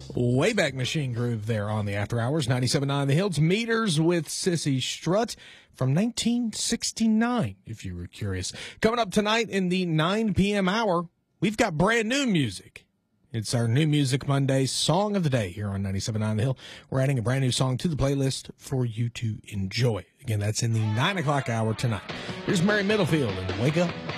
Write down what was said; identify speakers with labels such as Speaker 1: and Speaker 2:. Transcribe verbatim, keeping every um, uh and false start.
Speaker 1: Wayback Machine Groove there on the After Hours, ninety-seven point nine The Hills. Meters with Sissy Strut from nineteen sixty-nine, if you were curious. Coming up tonight in the nine p.m. hour, we've got brand new music. It's our New Music Monday Song of the Day here on ninety-seven point nine The Hill. We're adding a brand new song to the playlist for you to enjoy. Again, that's in the nine o'clock hour tonight. Here's Mary Middlefield and Wake Up.